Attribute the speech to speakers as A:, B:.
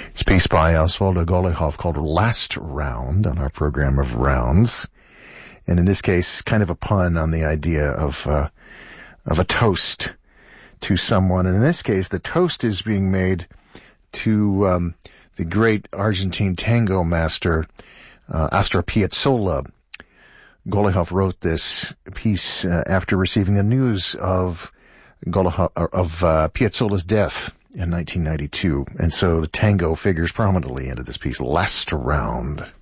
A: It's a piece by Osvaldo Golijov called Last Round on our program of rounds. And in this case, kind of a pun on the idea of a toast to someone. And in this case, the toast is being made to the great Argentine tango master, Astor Piazzolla. Golijov wrote this piece after receiving the news of Piazzolla's death in 1992. And so the tango figures prominently into this piece, Last Round.